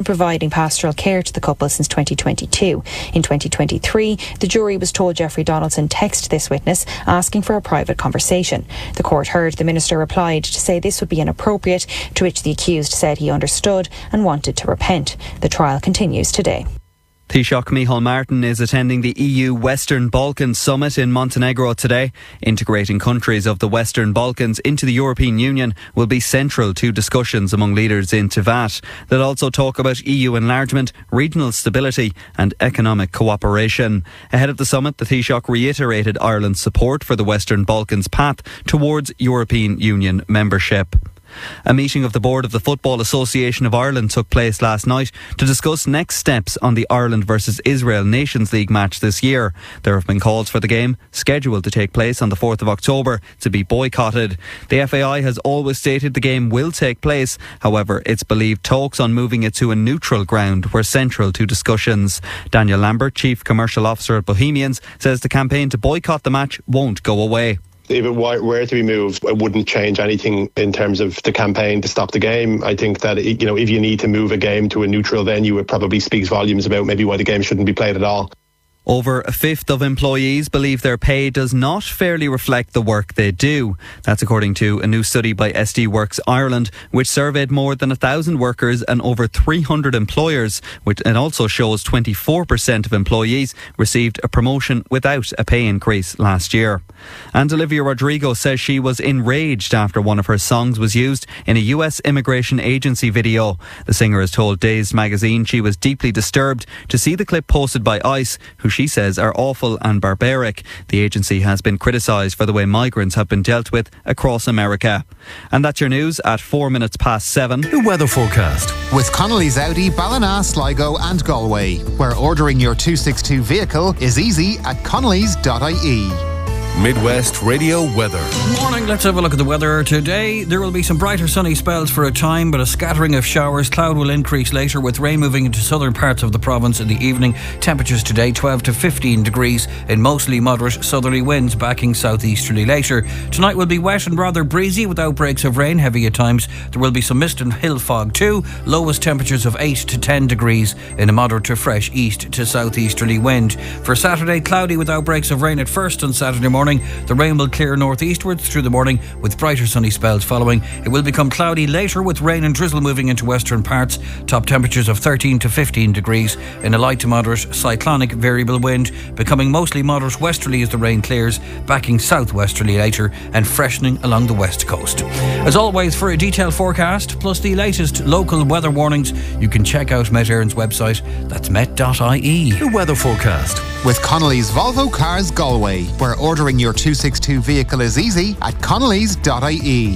providing pastoral care to the couple since 2022. In 2023, the jury was told Jeffrey Donaldson texted this witness asking for a private conversation. The court heard the minister replied to say this would be inappropriate, to which the accused said he understood and wanted to repent. The trial continues today. Taoiseach Micheál Martin is attending the EU Western Balkans Summit in Montenegro today. Integrating countries of the Western Balkans into the European Union will be central to discussions among leaders in Tivat. They'll also talk about EU enlargement, regional stability and economic cooperation. Ahead of the summit, the Taoiseach reiterated Ireland's support for the Western Balkans path towards European Union membership. A meeting of the board of the Football Association of Ireland took place last night to discuss next steps on the Ireland versus Israel Nations League match this year. There have been calls for the game, scheduled to take place on the 4th of October, to be boycotted. The FAI has always stated the game will take place. However, it's believed talks on moving it to a neutral ground were central to discussions. Daniel Lambert, Chief Commercial Officer at Bohemians, says the campaign to boycott the match won't go away. If it were to be moved, it wouldn't change anything in terms of the campaign to stop the game. I think that, if you need to move a game to a neutral venue, it probably speaks volumes about maybe why the game shouldn't be played at all. Over a fifth of employees believe their pay does not fairly reflect the work they do. That's according to a new study by SD Works Ireland, which surveyed more than 1,000 workers and over 300 employers. It also shows 24% of employees received a promotion without a pay increase last year. And Olivia Rodrigo says she was enraged after one of her songs was used in a US immigration agency video. The singer has told Dazed magazine she was deeply disturbed to see the clip posted by ICE, who she says are awful and barbaric. The agency has been criticised for the way migrants have been dealt with across America. And that's your news at 7:04. The weather forecast with Connolly's Audi, Ballina, Sligo and Galway, where ordering your 262 vehicle is easy at connellys.ie. Midwest Radio weather. Morning, let's have a look at the weather today. There will be some brighter sunny spells for a time, but a scattering of showers. Cloud will increase later, with rain moving into southern parts of the province in the evening. Temperatures today 12 to 15 degrees in mostly moderate southerly winds backing southeasterly later. Tonight will be wet and rather breezy with outbreaks of rain, heavy at times. There will be some mist and hill fog too. Lowest temperatures of 8 to 10 degrees in a moderate to fresh east to southeasterly wind. For Saturday, cloudy with outbreaks of rain at first on Saturday morning. The rain will clear northeastwards through the morning with brighter sunny spells following. It will become cloudy later with rain and drizzle moving into western parts. Top temperatures of 13 to 15 degrees in a light to moderate cyclonic variable wind, becoming mostly moderate westerly as the rain clears, backing southwesterly later and freshening along the west coast. As always, for a detailed forecast plus the latest local weather warnings, you can check out Met Éireann's website. That's met.ie. The weather forecast with Connolly's Volvo Cars Galway, where ordering your 262 vehicle is easy at connellys.ie.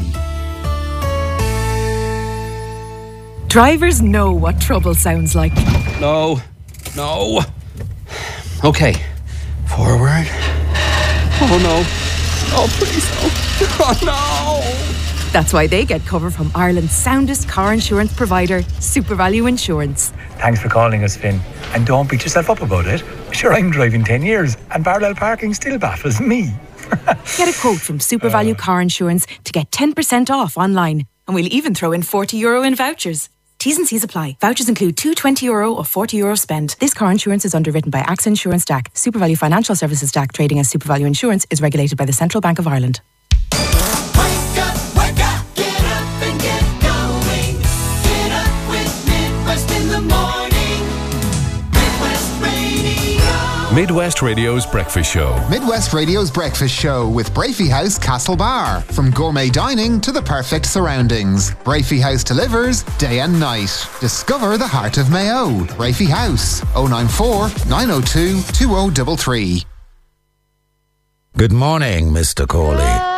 Drivers know what trouble sounds like. No. Okay. Forward. Oh no. Oh please no. Oh no. That's why they get cover from Ireland's soundest car insurance provider, SuperValu Insurance. Thanks for calling us, Finn. And don't beat yourself up about it. Sure, I'm driving 10 years and parallel parking still baffles me. Get a quote from SuperValu Car Insurance to get 10% off online. And we'll even throw in €40 in vouchers. T's and C's apply. Vouchers include two €20 or €40 spend. This car insurance is underwritten by AXA Insurance DAC. SuperValu Financial Services DAC, trading as SuperValu Insurance, is regulated by the Central Bank of Ireland. Wake up, get up and get going. Get up with Midwest in the morning. Midwest Radio. Midwest Radio's Breakfast Show. Midwest Radio's Breakfast Show with Brafey House Castle Bar. From gourmet dining to the perfect surroundings, Brafey House delivers day and night. Discover the heart of Mayo. Brafey House, 094 902 2033. Good morning, Mr. Corley.